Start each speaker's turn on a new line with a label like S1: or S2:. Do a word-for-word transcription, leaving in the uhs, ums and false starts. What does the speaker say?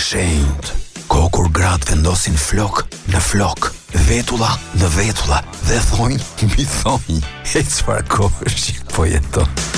S1: shenjtë. Ko kur gratë vendosin flok në flok, vetulla në vetulla dhe thonjë, mi thonjë, e çfarë kohësh që po jeton.